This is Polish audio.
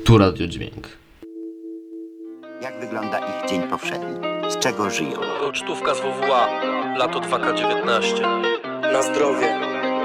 Tu Radio Dźwięk. Jak wygląda ich dzień powszedni? Z czego żyją? Ucztówka z WWA, lato 2K19. Na zdrowie.